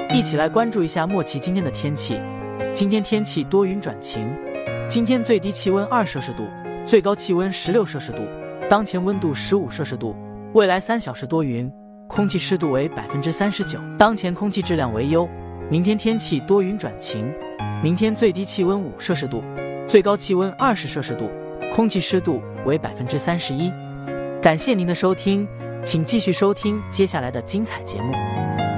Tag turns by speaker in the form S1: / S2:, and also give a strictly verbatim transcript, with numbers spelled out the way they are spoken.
S1: 一起来关注一下莫奇今天的天气。今天天气多云转晴，今天最低气温二摄氏度，最高气温十六摄氏度，当前温度十五摄氏度。未来三小时多云，空气湿度为百分之三十九，当前空气质量为优。明天天气多云转晴，明天最低气温五摄氏度，最高气温二十摄氏度，空气湿度为百分之三十一。感谢您的收听，请继续收听接下来的精彩节目。